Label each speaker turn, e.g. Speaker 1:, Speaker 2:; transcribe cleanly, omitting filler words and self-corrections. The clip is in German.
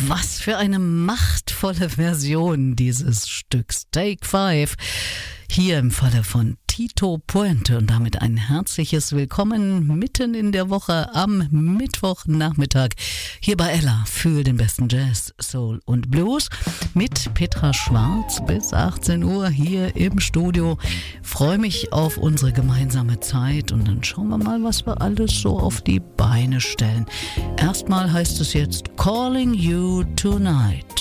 Speaker 1: Was für eine machtvolle Version dieses Stücks. Take 5. Hier im Falle von Tito Puente und damit ein herzliches Willkommen mitten in der Woche am Mittwochnachmittag hier bei Ella für den besten Jazz, Soul und Blues mit Petra Schwarz bis 18 Uhr hier im Studio. Freue mich auf unsere gemeinsame Zeit und dann schauen wir mal, was wir alles so auf die Beine stellen. Erstmal heißt es jetzt Calling You Tonight.